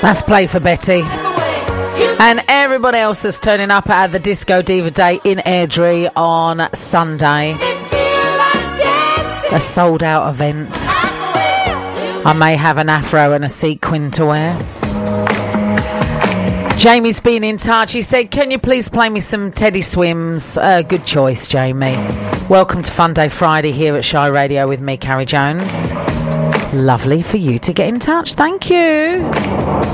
That's Play for Betty. And everybody else that's turning up at the Disco Diva Day in Airdrie on Sunday. A sold out event. I may have an afro and a sequin to wear. Jamie's been in touch. He said, can you please play me some Teddy Swims? Good choice, Jamie. Welcome to Fun Day Friday here at Shy Radio with me, Carrie Jones. Lovely for you to get in touch. Thank you.